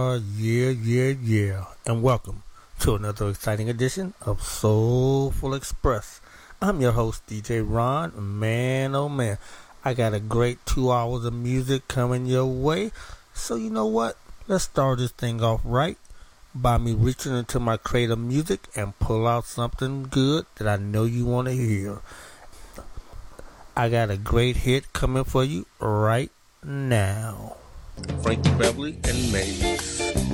Yeah, and welcome to another exciting edition of Soulful Express. I'm your host, DJ Ron. Man, oh man, I got a great 2 hours of music coming your way. So, you know what? Let's start this thing off right by me reaching into my crate of music and pull out something good that I know you want to hear. I got a great hit coming for you right now. Frankie Beverly and Maze.